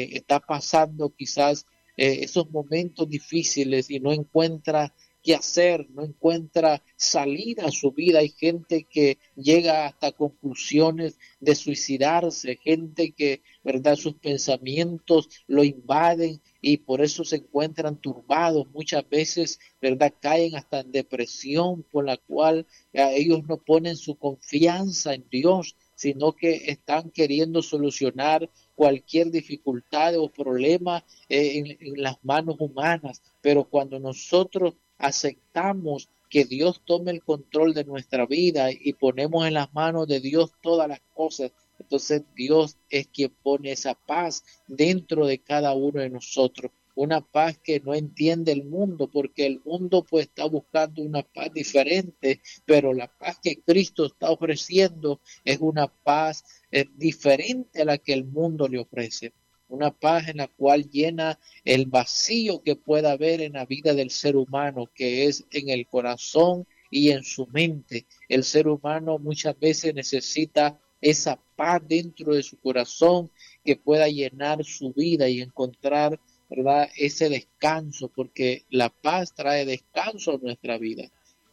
está pasando quizás esos momentos difíciles y no encuentra qué hacer, no encuentra salida a su vida. Hay gente que llega hasta conclusiones de suicidarse, gente que, ¿verdad?, sus pensamientos lo invaden y por eso se encuentran turbados. Muchas veces, ¿verdad?, caen hasta en depresión, por la cual ellos no ponen su confianza en Dios, sino que están queriendo solucionar cualquier dificultad o problema en las manos humanas. Pero cuando nosotros aceptamos que Dios tome el control de nuestra vida y ponemos en las manos de Dios todas las cosas, entonces Dios es quien pone esa paz dentro de cada uno de nosotros. Una paz que no entiende el mundo, porque el mundo pues está buscando una paz diferente, pero la paz que Cristo está ofreciendo es una paz diferente a la que el mundo le ofrece. Una paz en la cual llena el vacío que pueda haber en la vida del ser humano, que es en el corazón y en su mente. El ser humano muchas veces necesita esa paz dentro de su corazón que pueda llenar su vida y encontrar, ¿verdad?, ese descanso, porque la paz trae descanso a nuestra vida.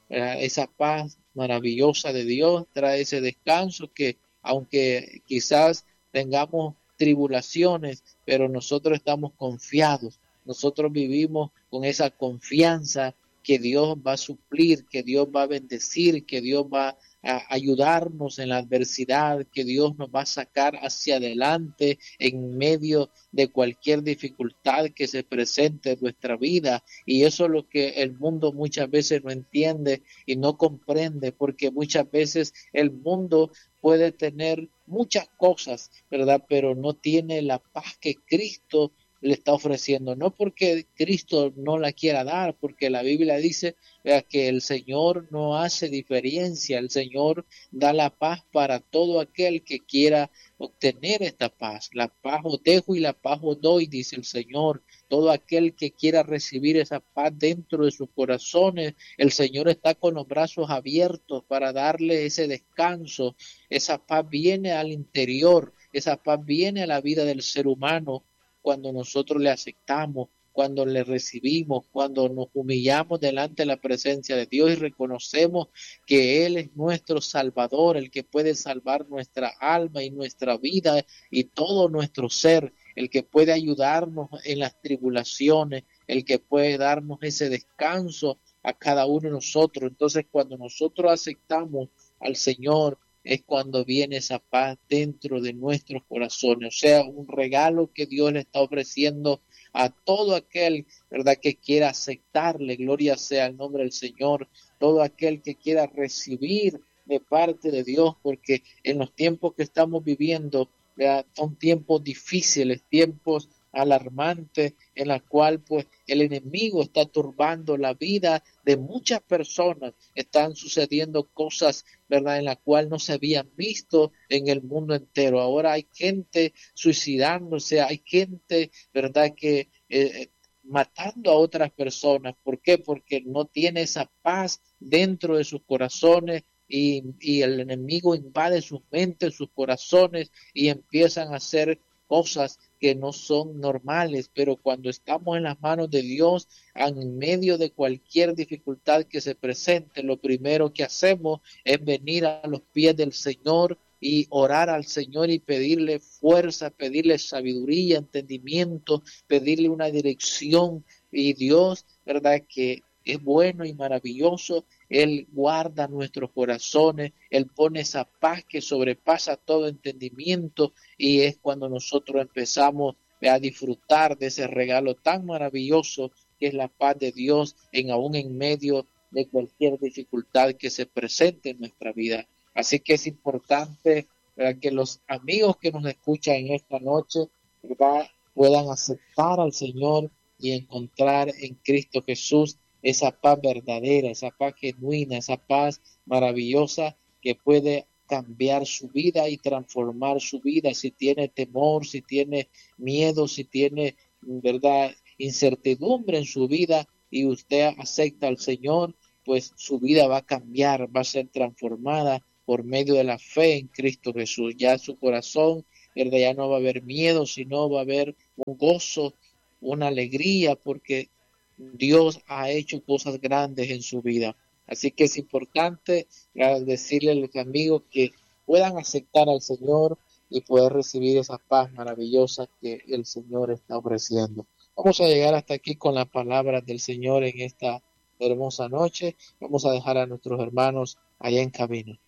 Esa paz maravillosa de Dios trae ese descanso que, aunque quizás tengamos tribulaciones, pero nosotros estamos confiados, nosotros vivimos con esa confianza que Dios va a suplir, que Dios va a bendecir, que Dios va a ayudarnos en la adversidad, que Dios nos va a sacar hacia adelante en medio de cualquier dificultad que se presente en nuestra vida. Y eso es lo que el mundo muchas veces no entiende y no comprende, porque muchas veces el mundo puede tener muchas cosas, ¿verdad?, pero no tiene la paz que Cristo le está ofreciendo. No porque Cristo no la quiera dar, porque la Biblia dice, ¿verdad?, que el Señor no hace diferencia. El Señor da la paz para todo aquel que quiera obtener esta paz. La paz os dejo y la paz os doy, dice el Señor. Todo aquel que quiera recibir esa paz dentro de sus corazones, el Señor está con los brazos abiertos para darle ese descanso. Esa paz viene al interior, esa paz viene a la vida del ser humano cuando nosotros le aceptamos, cuando le recibimos, cuando nos humillamos delante de la presencia de Dios y reconocemos que Él es nuestro Salvador, el que puede salvar nuestra alma y nuestra vida y todo nuestro ser, el que puede ayudarnos en las tribulaciones, el que puede darnos ese descanso a cada uno de nosotros. Entonces, cuando nosotros aceptamos al Señor, es cuando viene esa paz dentro de nuestros corazones. O sea, un regalo que Dios le está ofreciendo a todo aquel, ¿verdad?, que quiera aceptarle. Gloria sea el nombre del Señor. Todo aquel que quiera recibir de parte de Dios, porque en los tiempos que estamos viviendo, ¿verdad?, son tiempos difíciles, tiempos alarmantes, en la cual pues el enemigo está turbando la vida de muchas personas. Están sucediendo cosas, ¿verdad?, en la cual no se habían visto en el mundo entero. Ahora hay gente suicidándose, hay gente, ¿verdad?, que matando a otras personas. ¿Por qué? Porque no tiene esa paz dentro de sus corazones. Y el enemigo invade sus mentes, sus corazones y empiezan a hacer cosas que no son normales, pero cuando estamos en las manos de Dios, en medio de cualquier dificultad que se presente, lo primero que hacemos es venir a los pies del Señor y orar al Señor y pedirle fuerza, pedirle sabiduría, entendimiento, pedirle una dirección. Y Dios, ¿verdad?, que es bueno y maravilloso, Él guarda nuestros corazones, Él pone esa paz que sobrepasa todo entendimiento, y es cuando nosotros empezamos a disfrutar de ese regalo tan maravilloso que es la paz de Dios, aún en medio de cualquier dificultad que se presente en nuestra vida. Así que es importante, ¿verdad?, que los amigos que nos escuchan en esta noche, ¿verdad?, puedan aceptar al Señor y encontrar en Cristo Jesús esa paz verdadera, esa paz genuina, esa paz maravillosa que puede cambiar su vida y transformar su vida. Si tiene temor, si tiene miedo, si tiene, ¿verdad?, incertidumbre en su vida y usted acepta al Señor, pues su vida va a cambiar, va a ser transformada por medio de la fe en Cristo Jesús. Ya su corazón ¿verdad? Ya no va a haber miedo, sino va a haber un gozo, una alegría, porque Dios ha hecho cosas grandes en su vida. Así que es importante decirle a los amigos que puedan aceptar al Señor y poder recibir esa paz maravillosa que el Señor está ofreciendo. Vamos a llegar hasta aquí con las palabras del Señor en esta hermosa noche. Vamos a dejar a nuestros hermanos allá en camino.